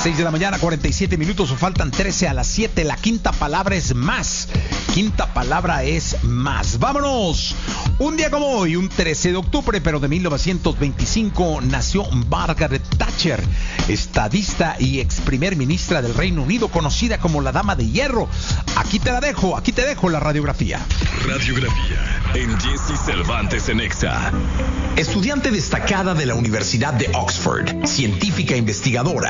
6 de la mañana, 47 minutos, o faltan 13 a las 7. La quinta palabra es más. Quinta palabra es más. ¡Vámonos! Un día como hoy, un 13 de octubre, pero de 1925, nació Margaret Thatcher, estadista y ex primer ministra del Reino Unido, conocida como la Dama de Hierro. Aquí te dejo la radiografía. Radiografía en Jesse Cervantes en Exa. Estudiante destacada de la Universidad de Oxford, científica investigadora,